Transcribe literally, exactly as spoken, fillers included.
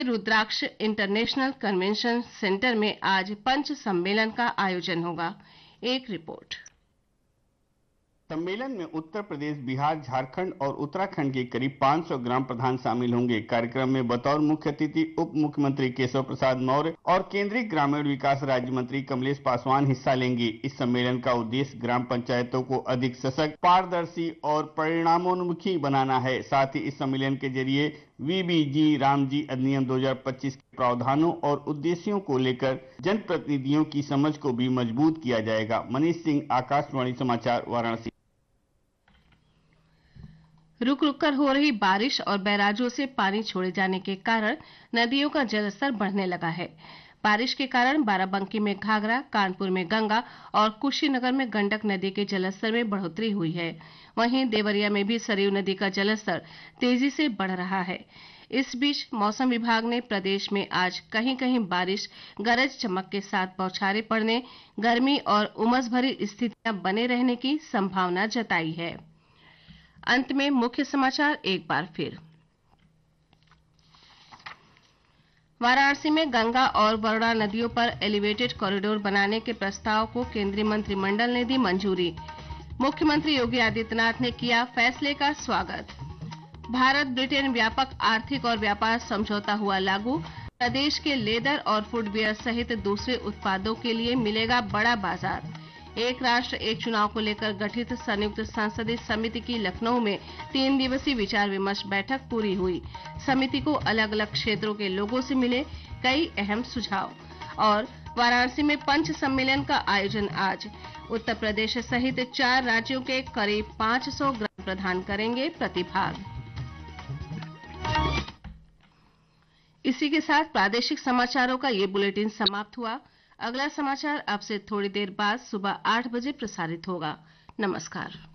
रुद्राक्ष international convention centre में आज पंच सम्मेलन का आयोजन होगा। एक रिपोर्ट। सम्मेलन में उत्तर प्रदेश, बिहार, झारखंड और उत्तराखंड के करीब पाँच सौ ग्राम प्रधान शामिल होंगे। कार्यक्रम में बतौर मुख्य अतिथि उप मुख्यमंत्री केशव प्रसाद मौर्य और केंद्रीय ग्रामीण विकास राज्य मंत्री कमलेश पासवान हिस्सा लेंगे। इस सम्मेलन का उद्देश्य ग्राम पंचायतों को अधिक सशक्त, पारदर्शी और परिणामोन्मुखी बनाना है। साथ ही इस सम्मेलन के जरिए वीबीजी रामजी अधिनियम दो हज़ार पच्चीस के प्रावधानों और उद्देश्यों को लेकर जनप्रतिनिधियों की समझ को भी मजबूत किया जाएगा। मनीष सिंह, आकाशवाणी समाचार, वाराणसी। रुक रुक कर हो रही बारिश और बैराजों से पानी छोड़े जाने के कारण नदियों का जलस्तर बढ़ने लगा है। बारिश के कारण बाराबंकी में घाघरा, कानपुर में गंगा और कुशीनगर में गंडक नदी के जलस्तर में बढ़ोतरी हुई है। वहीं देवरिया में भी सरयू नदी का जलस्तर तेजी से बढ़ रहा है। इस बीच मौसम विभाग ने प्रदेश में आज कहीं कहीं बारिश, गरज चमक के साथ बौछारें पड़ने, गर्मी और उमस भरी स्थितियां बने रहने की संभावना जताई है। अंत में मुख्य समाचार एक बार फिर। वाराणसी में गंगा और वरुणा नदियों पर एलिवेटेड कॉरिडोर बनाने के प्रस्ताव को केंद्रीय मंत्रिमंडल ने दी मंजूरी। मुख्यमंत्री योगी आदित्यनाथ ने किया फैसले का स्वागत। भारत ब्रिटेन व्यापक आर्थिक और व्यापार समझौता हुआ लागू। प्रदेश के लेदर और फुटवियर सहित दूसरे उत्पादों के लिए मिलेगा बड़ा बाजार। एक राष्ट्र एक चुनाव को लेकर गठित संयुक्त संसदीय समिति की लखनऊ में तीन दिवसीय विचार विमर्श बैठक पूरी हुई। समिति को अलग अलग क्षेत्रों के लोगों से मिले कई अहम सुझाव। और वाराणसी में पंच सम्मेलन का आयोजन आज। उत्तर प्रदेश सहित चार राज्यों के करीब पाँच सौ ग्राम प्रधान करेंगे प्रतिभाग। इसी के साथ प्रादेशिक समाचारों का ये बुलेटिन समाप्त हुआ। अगला समाचार अब से थोड़ी देर बाद सुबह आठ बजे प्रसारित होगा। नमस्कार।